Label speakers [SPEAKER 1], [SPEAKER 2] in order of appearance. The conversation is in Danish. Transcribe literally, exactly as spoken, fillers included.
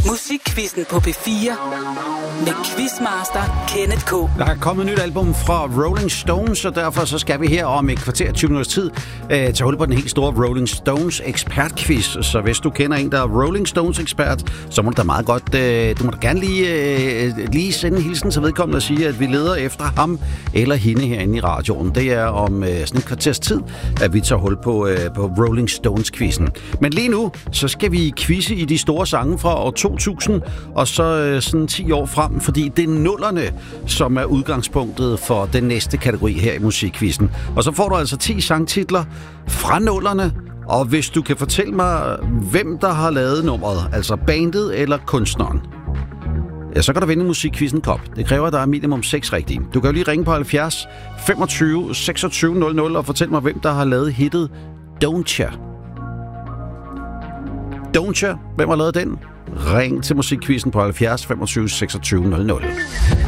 [SPEAKER 1] Musikquizzen på P fire med Quizmaster Kenneth K.
[SPEAKER 2] Der er kommet et nyt album fra Rolling Stones, og derfor så skal vi her om et kvarter tyve minutters tid øh, tage hul på den helt store Rolling Stones ekspertquiz. Så hvis du kender en, der er Rolling Stones ekspert, så må du da meget godt, øh, du må da gerne lige, øh, lige sende en hilsen til vedkommende og sige, at vi leder efter ham eller hende herinde i radioen. Det er om øh, sådan et kvarters tid, at vi tager hul på, øh, på Rolling Stones-quizzen. Men lige nu, så skal vi quizze i de store sange fra år to tusind, og så øh, sådan ti år frem, fordi det er nullerne, som er udgangspunktet for den næste kategori her i musikquizzen. Og så får du altså ti sangtitler fra nullerne, og hvis du kan fortælle mig, hvem der har lavet nummeret, altså bandet eller kunstneren, ja, så kan du vinde musikquizzen kop. Det kræver, at der er minimum seks rigtige. Du kan jo lige ringe på halvfjerds femogtyve seksogtyve nul nul og fortælle mig, hvem der har lavet hittet Don't Ya. Don't Ya, hvem har lavet den? Ring til musikquizzen på halvfjerds femogtyve seksogtyve nul nul.